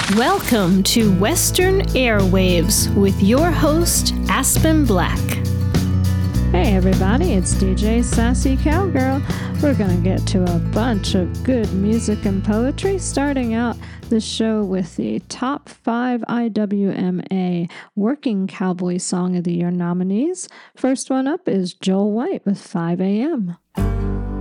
Welcome to Western Airwaves with your host, Aspen Black. Hey everybody, it's DJ Sassy Cowgirl. We're going to get to a bunch of good music and poetry, starting out the show with the top 5 IWMA Working Cowboy Song of the Year nominees. First one up is Joel White with 5 a.m.